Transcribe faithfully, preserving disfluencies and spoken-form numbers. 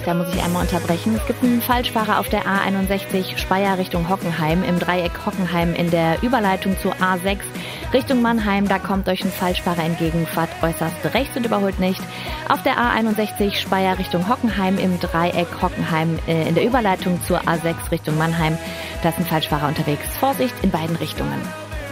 da muss ich einmal unterbrechen. Es gibt einen Falschfahrer auf der A einundsechzig Speyer Richtung Hockenheim, im Dreieck Hockenheim in der Überleitung zur A sechs Richtung Mannheim. Da kommt euch ein Falschfahrer entgegen, fahrt äußerst rechts und überholt nicht. Auf der A einundsechzig Speyer Richtung Hockenheim, im Dreieck Hockenheim äh, in der Überleitung zur A sechs Richtung Mannheim. Da ist ein Falschfahrer unterwegs. Vorsicht in beiden Richtungen.